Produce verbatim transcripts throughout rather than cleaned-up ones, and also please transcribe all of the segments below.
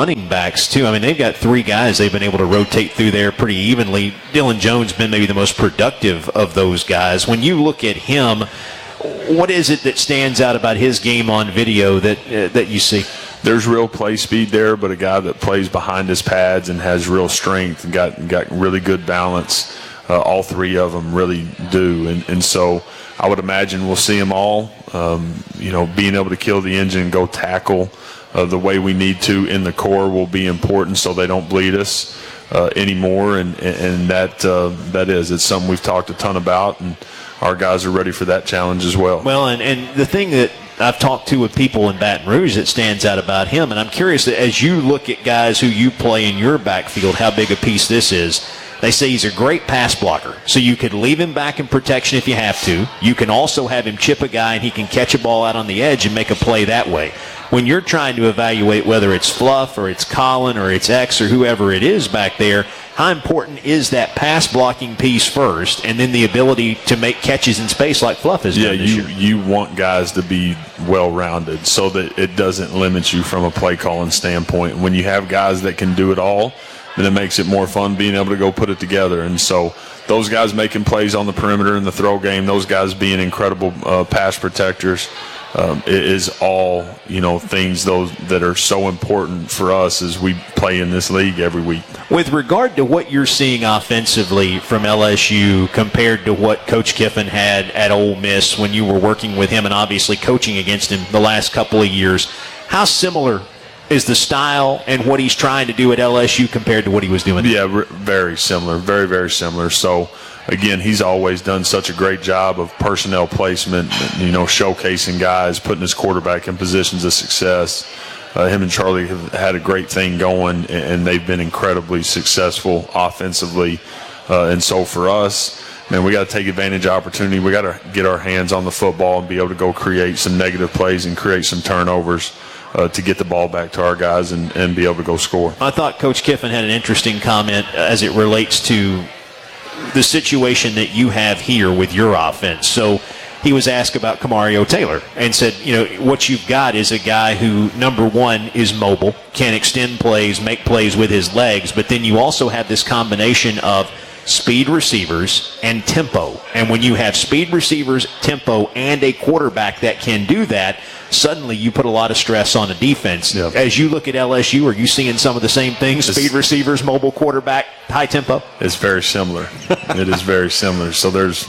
running backs, too. I mean, they've got three guys they've been able to rotate through there pretty evenly. Dylan Jones been maybe the most productive of those guys. When you look at him, what is it that stands out about his game on video that uh, that you see? There's real play speed there, but a guy that plays behind his pads and has real strength and got got really good balance. Uh, all three of them really do, and and so I would imagine we'll see them all. Um, you know, being able to kill the engine and go tackle uh, the way we need to in the core will be important, so they don't bleed us uh, anymore. And and that uh, that is it's something we've talked a ton about, and our guys are ready for that challenge as well. Well, and, and the thing that I've talked to with people in Baton Rouge that stands out about him, and I'm curious that as you look at guys who you play in your backfield, how big a piece this is. They say he's a great pass blocker, so you could leave him back in protection if you have to. You can also have him chip a guy, and he can catch a ball out on the edge and make a play that way. When you're trying to evaluate whether it's Fluff or it's Colin or it's X or whoever it is back there, how important is that pass blocking piece first, and then the ability to make catches in space like Fluff has yeah, done this you, year? you want guys to be well-rounded so that it doesn't limit you from a play-calling standpoint. When you have guys that can do it all, then it makes it more fun being able to go put it together. And so those guys making plays on the perimeter in the throw game, those guys being incredible uh, pass protectors, um, it is all, you know, things those that are so important for us as we play in this league every week. With regard to what you're seeing offensively from L S U compared to what Coach Kiffin had at Ole Miss when you were working with him and obviously coaching against him the last couple of years, how similar is the style and what he's trying to do at L S U compared to what he was doing? Yeah, very similar, very, very similar. So, again, he's always done such a great job of personnel placement, you know, showcasing guys, putting his quarterback in positions of success. Uh, him and Charlie have had a great thing going, and they've been incredibly successful offensively. Uh, and so for us, man, we got to take advantage of opportunity. We got to get our hands on the football and be able to go create some negative plays and create some turnovers. Uh, to get the ball back to our guys and, and be able to go score. I thought Coach Kiffin had an interesting comment as it relates to the situation that you have here with your offense. So he was asked about Kamario Taylor and said, you know, what you've got is a guy who, number one, is mobile, can extend plays, make plays with his legs, but then you also have this combination of speed receivers and tempo. And when you have speed receivers, tempo, and a quarterback that can do that, suddenly you put a lot of stress on the defense. Yep. As you look at L S U, are you seeing some of the same things? Speed it's, receivers, mobile quarterback, high tempo? It's very similar. It is very similar. So there's,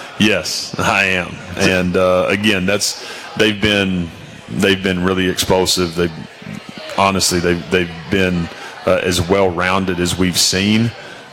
yes, I am. And uh, again, that's they've been they've been really explosive. They honestly they've they've been uh, as well rounded as we've seen.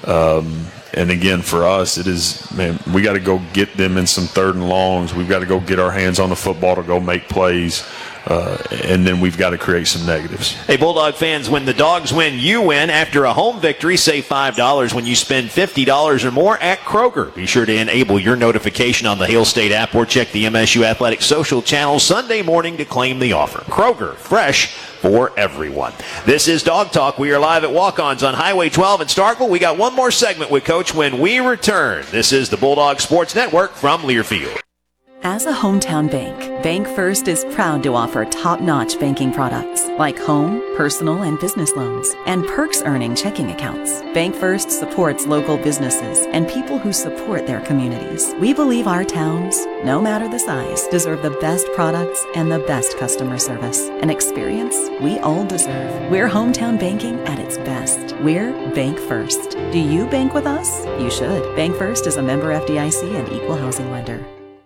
Um, And, again, for us, it is, man, we got to go get them in some third and longs. We've got to go get our hands on the football to go make plays, uh, and then we've got to create some negatives. Hey, Bulldog fans, when the Dogs win, you win. After a home victory, save five dollars when you spend fifty dollars or more at Kroger. Be sure to enable your notification on the Hail State app or check the M S U Athletics social channel Sunday morning to claim the offer. Kroger, fresh for everyone. This is Dog Talk. We are live at Walk-Ons on Highway twelve in Starkville. We got one more segment with Coach when we return. This is the Bulldog Sports Network from Learfield. As a hometown bank, Bank First is proud to offer top-notch banking products like home, personal, and business loans, and perks-earning checking accounts. Bank First supports local businesses and people who support their communities. We believe our towns, no matter the size, deserve the best products and the best customer service, an experience we all deserve. We're hometown banking at its best. We're Bank First. Do you bank with us? You should. Bank First is a member F D I C and equal housing lender.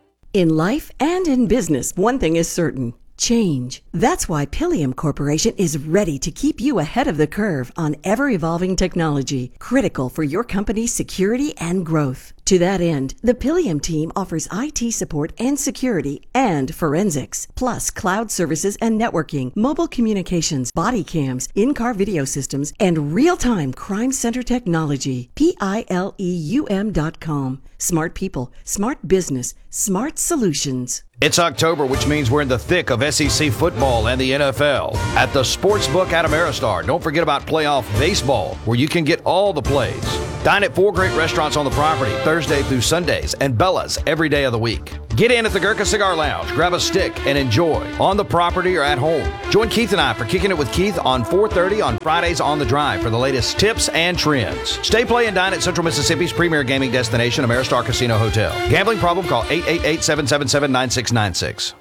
In life and in business, one thing is certain: change. That's why Pilium Corporation is ready to keep you ahead of the curve on ever-evolving technology, critical for your company's security and growth. To that end, the Pilium team offers I T support and security and forensics, plus cloud services and networking, mobile communications, body cams, in-car video systems, and real-time crime center technology. P I L E U M dot com. Smart people, smart business, smart solutions. It's October, which means we're in the thick of S E C football and the N F L. At the Sportsbook at Ameristar, don't forget about playoff baseball, where you can get all the plays. Dine at four great restaurants on the property, Thursday through Sundays, and Bella's every day of the week. Get in at the Gurkha Cigar Lounge, grab a stick, and enjoy on the property or at home. Join Keith and I for Kicking It with Keith on four thirty on Fridays on the Drive for the latest tips and trends. Stay, play, and dine at Central Mississippi's premier gaming destination, Ameristar Casino Hotel. Gambling problem? Call eight eight eight, seven seven seven, nine six nine six.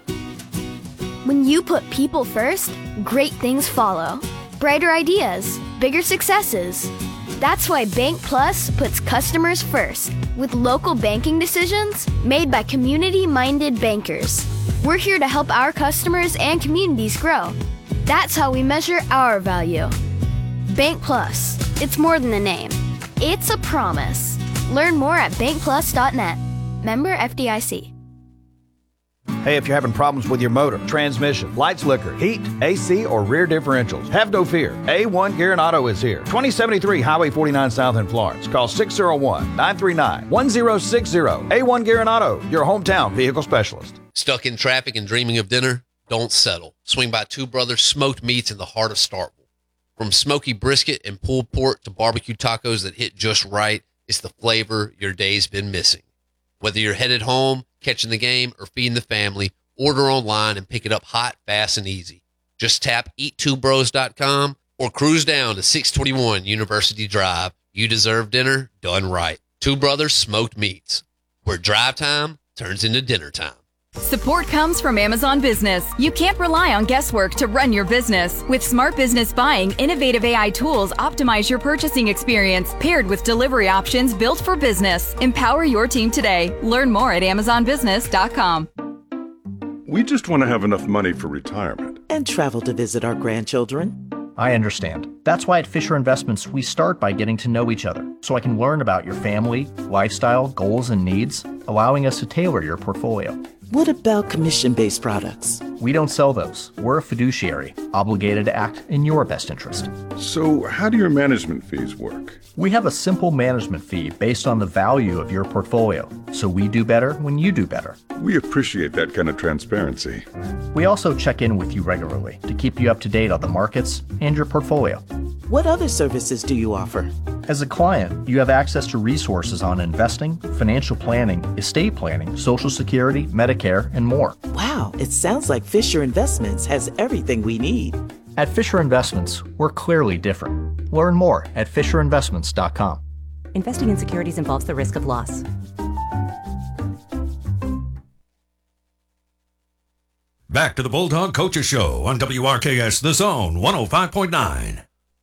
When you put people first, great things follow. Brighter ideas, bigger successes. That's why Bank Plus puts customers first, with local banking decisions made by community-minded bankers. We're here to help our customers and communities grow. That's how we measure our value. Bank Plus. It's more than a name. It's a promise. Learn more at bank plus dot net. Member F D I C. Hey, if you're having problems with your motor, transmission, lights, flicker, heat, A C, or rear differentials, have no fear. A one Gear and Auto is here. twenty seventy-three Highway forty-nine South in Florence. Call six oh one, nine three nine, one oh six oh. A one Gear and Auto, your hometown vehicle specialist. Stuck in traffic and dreaming of dinner? Don't settle. Swing by Two Brothers Smoked Meats in the heart of Starkville. From smoky brisket and pulled pork to barbecue tacos that hit just right, it's the flavor your day's been missing. Whether you're headed home, catching the game, or feeding the family, order online and pick it up hot, fast, and easy. Just tap eat two bros dot com or cruise down to six twenty-one University Drive. You deserve dinner done right. Two Brothers Smoked Meats, where drive time turns into dinner time. Support comes from Amazon Business. You can't rely on guesswork to run your business. With Smart Business Buying, innovative A I tools optimize your purchasing experience, paired with delivery options built for business. Empower your team today. Learn more at amazon business dot com. We just want to have enough money for retirement. And travel to visit our grandchildren. I understand. That's why at Fisher Investments, we start by getting to know each other, so I can learn about your family, lifestyle, goals, and needs, allowing us to tailor your portfolio. What about commission-based products? We don't sell those. We're a fiduciary, obligated to act in your best interest. So how do your management fees work? We have a simple management fee based on the value of your portfolio, so we do better when you do better. We appreciate that kind of transparency. We also check in with you regularly to keep you up to date on the markets and your portfolio. What other services do you offer? As a client, you have access to resources on investing, financial planning, estate planning, Social Security, Medicare, and more. Wow, it sounds like Fisher Investments has everything we need. At Fisher Investments, we're clearly different. Learn more at fisher investments dot com. Investing in securities involves the risk of loss. Back to the Bulldog Coaches Show on W R K S The Zone one oh five point nine.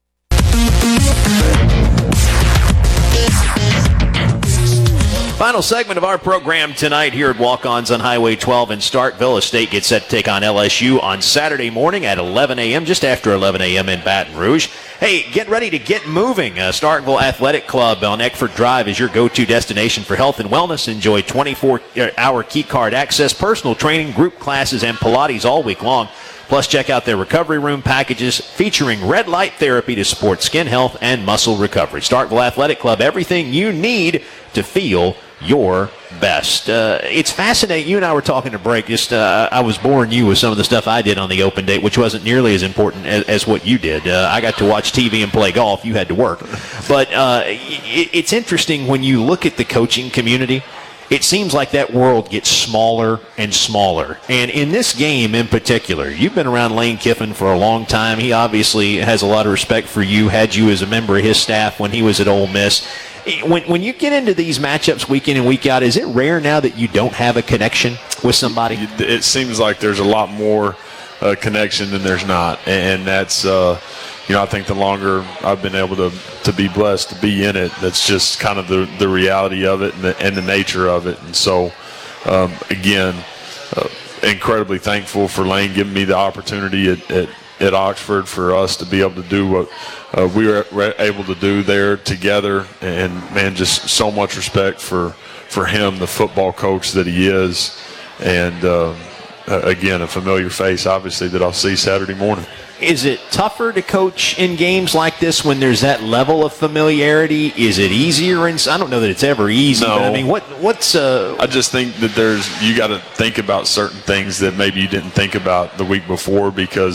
Final segment of our program tonight here at Walk-Ons on Highway twelve in Starkville. State gets set to take on L S U on Saturday morning at eleven a.m., just after eleven a.m. in Baton Rouge. Hey, get ready to get moving. Uh, Starkville Athletic Club on Eckford Drive is your go-to destination for health and wellness. Enjoy twenty-four hour key card access, personal training, group classes, and Pilates all week long. Plus, check out their recovery room packages featuring red light therapy to support skin health and muscle recovery. Starkville Athletic Club, everything you need to feel your best. Uh, it's fascinating. You and I were talking to break. Just uh, I was boring you with some of the stuff I did on the open date, which wasn't nearly as important as, as what you did. Uh, I got to watch T V and play golf. You had to work. But uh, it, it's interesting when you look at the coaching community. It seems like that world gets smaller and smaller. And in this game in particular, you've been around Lane Kiffin for a long time. He obviously has a lot of respect for you, had you as a member of his staff when he was at Ole Miss. When, when you get into these matchups week in and week out, is it rare now that you don't have a connection with somebody? It seems like there's a lot more uh, connection than there's not. And that's, uh, you know, I think the longer I've been able to, to be blessed to be in it, that's just kind of the, the reality of it and the, and the nature of it. And so, um, again, uh, incredibly thankful for Lane giving me the opportunity at, at, at Oxford for us to be able to do what uh, we were able to do there together. And, man, just so much respect for, for him, the football coach that he is. And, uh, again, a familiar face, obviously, that I'll see Saturday morning. Is it tougher to coach in games like this when there's that level of familiarity? Is it easier? And I don't know that it's ever easy. No. But I mean, what what's? Uh, I just think that there's you got to think about certain things that maybe you didn't think about the week before because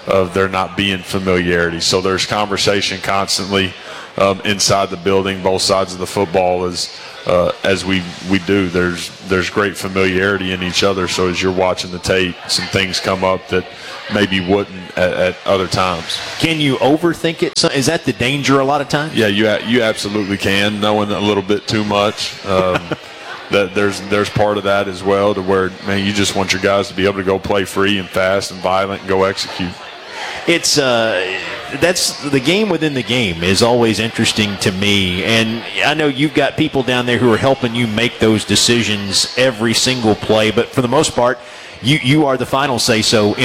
of there not being familiarity. So there's conversation constantly um, inside the building, both sides of the football, as uh, as we we do. There's there's great familiarity in each other. So as you're watching the tape, some things come up that maybe wouldn't at, at other times. Can you overthink it? So is that the danger a lot of times? Yeah, you you absolutely can, knowing a little bit too much. Um, that there's there's part of that as well, to where, man, you just want your guys to be able to go play free and fast and violent and go execute. It's uh, that's the game within the game is always interesting to me, and I know you've got people down there who are helping you make those decisions every single play, but for the most part, you you are the final say so.